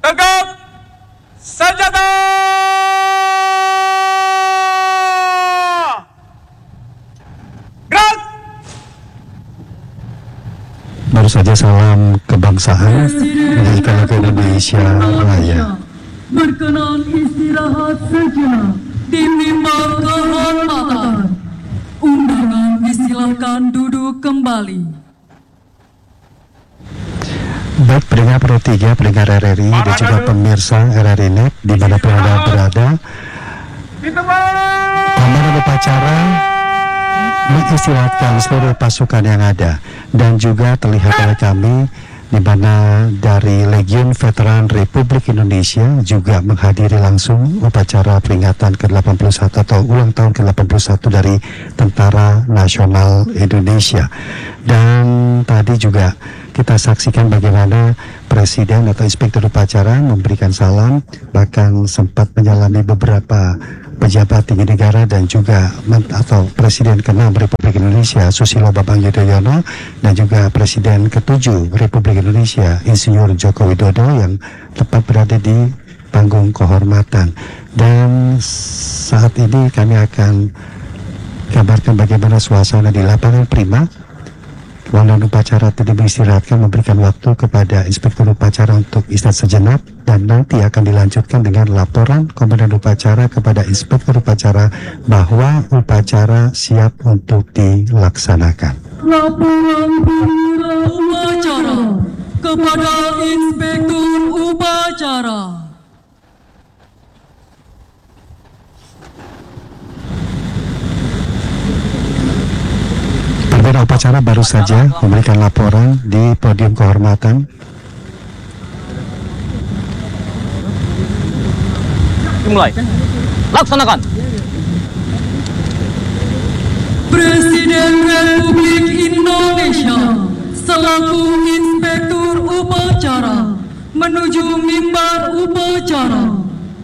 Tegap senjata. Gerak. Baru saja salam kebangsaan menyanyikan lagu Indonesia Raya. Berkenan istirahat sejenak di mimbar kehormatan. Undangan disilahkan duduk kembali. Baik pendengar Pro 3, pendengar RRI dan juga pemirsa RRI Net dimanapun Anda berada, komandan upacara mengistirahatkan seluruh pasukan yang ada, dan juga terlihat oleh kami di mana dari Legiun Veteran Republik Indonesia juga menghadiri langsung upacara peringatan ke-81 atau ulang tahun ke-81 dari Tentara Nasional Indonesia. Dan tadi juga kita saksikan bagaimana Presiden atau Inspektur Upacara memberikan salam, bahkan sempat menyalami beberapa pejabat tinggi negara dan juga atau Presiden ke-6 Republik Indonesia Susilo Bambang Yudhoyono dan juga Presiden ke-7 Republik Indonesia Insinyur Joko Widodo yang tepat berada di panggung kehormatan. Dan saat ini kami akan kabarkan bagaimana suasana di lapangan Prima. Komandan upacara tadi mengistirahatkan, memberikan waktu kepada Inspektur Upacara untuk istirahat sejenak, dan nanti akan dilanjutkan dengan laporan Komandan Upacara kepada Inspektur Upacara bahwa upacara siap untuk dilaksanakan. Laporan perwira upacara kepada Inspektur Upacara. Perwira upacara baru saja memberikan laporan di podium kehormatan. Dimulai. Laksanakan. Presiden Republik Indonesia selaku Inspektur Upacara menuju mimbar upacara.